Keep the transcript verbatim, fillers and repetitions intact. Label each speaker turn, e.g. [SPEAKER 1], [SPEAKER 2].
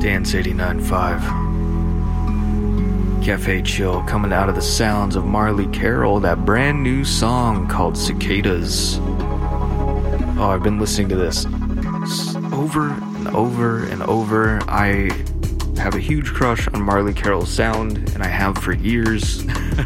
[SPEAKER 1] Dance eighty-nine point five. Cafe Chill, coming out of the sounds of Marley Carroll, that brand new song called Cicadas. Oh, I've been listening to this over and over and over. I have a huge crush on Marley Carroll's sound, and I have for years.